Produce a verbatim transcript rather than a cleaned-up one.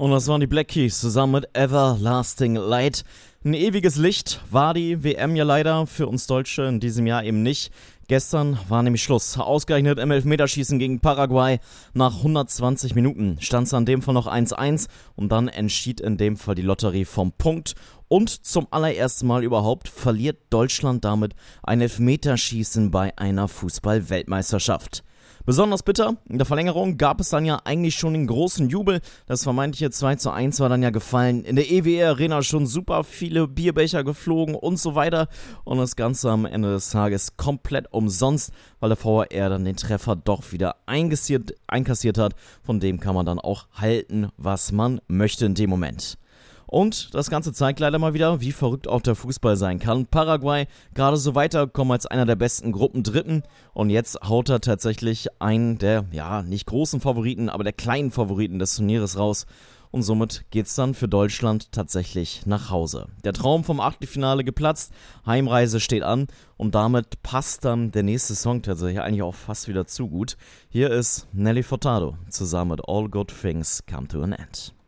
Und das waren die Black Keys zusammen mit Everlasting Light. Ein ewiges Licht war die W M ja leider für uns Deutsche in diesem Jahr eben nicht. Gestern war nämlich Schluss. Ausgerechnet im Elfmeterschießen gegen Paraguay. Nach hundertzwanzig Minuten stand es an dem Fall noch eins eins und dann entschied in dem Fall die Lotterie vom Punkt. Und zum allerersten Mal überhaupt verliert Deutschland damit ein Elfmeterschießen bei einer Fußball-Weltmeisterschaft. Besonders bitter, in der Verlängerung gab es dann ja eigentlich schon den großen Jubel. Das vermeintliche zwei zu eins war dann ja gefallen. In der E W E-Arena schon super viele Bierbecher geflogen und so weiter. Und das Ganze am Ende des Tages komplett umsonst, weil der V A R dann den Treffer doch wieder einkassiert, einkassiert hat. Von dem kann man dann auch halten, was man möchte in dem Moment. Und das Ganze zeigt leider mal wieder, wie verrückt auch der Fußball sein kann. Paraguay gerade so weitergekommen als einer der besten Gruppendritten. Und jetzt haut er tatsächlich einen der, ja, nicht großen Favoriten, aber der kleinen Favoriten des Turnieres raus. Und somit geht's dann für Deutschland tatsächlich nach Hause. Der Traum vom Achtelfinale geplatzt, Heimreise steht an und damit passt dann der nächste Song tatsächlich eigentlich auch fast wieder zu gut. Hier ist Nelly Furtado zusammen mit All Good Things Come to an End.